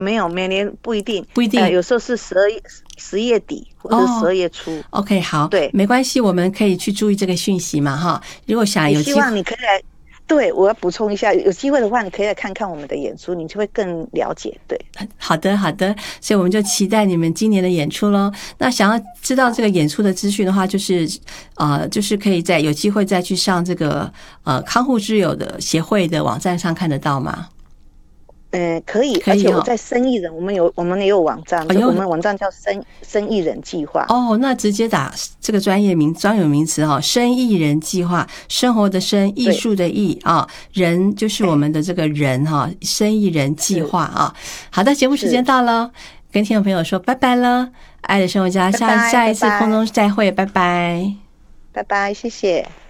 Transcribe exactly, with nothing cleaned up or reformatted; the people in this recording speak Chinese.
没有，每年不一定， 不一定， 呃、有时候是十二月十月底或者十二月初。 哦、OK， 好， 对， 没关系，我们可以去注意这个讯息嘛，哈。如果想有机会， 希望你可以来。对，我要补充一下，有机会的话，你可以来看看我们的演出，你就会更了解。对， 好的，好的，所以我们就期待你们今年的演出咯。那想要知道这个演出的资讯的话，就是呃，就是可以在有机会再去上这个呃康护之友的协会的网站上看得到吗？ 嗯、呃，可以， 可以、哦， 而且我在生意人，我们有我们也有网站，哦、我们网站叫生生意人计划。 哦，那直接打这个专业名专有名词哈、哦，生意人计划，生活的生，艺术的艺啊，人就是我们的这个人哈、哦，生意人计划啊。好的，节目时间到了，跟听众朋友说拜拜了，爱的生活家，下下一次空中再会，拜拜， 拜拜，谢谢。